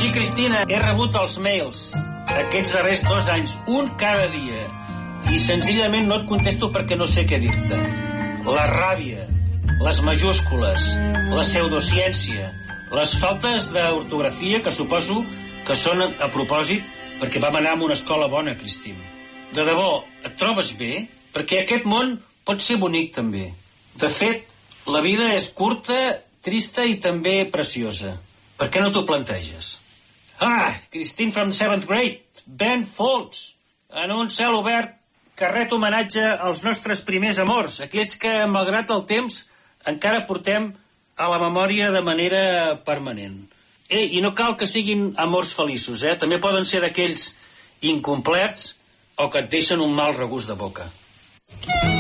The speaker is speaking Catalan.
Sí, Cristina, he rebut els mails aquests darrers 2 anys, un cada dia, i senzillament no et contesto perquè no sé què dir-te. La ràbia, les majúscules, la pseudociència, les faltes d'ortografia que suposo que són a propòsit perquè vam anar a una escola bona, Cristina. De debò, et trobes bé? Perquè aquest món pot ser bonic també. De fet, la vida és curta, trista i també preciosa. Per què no t'ho planteges? Ah, Christine from 7th grade, Ben Folds, en un cel obert, carret homenatge als nostres primers amors, aquells que, malgrat el temps, encara portem a la memòria de manera permanent. I no cal que siguin amors feliços, també poden ser d'aquells incomplerts o que et deixen un mal regust de boca.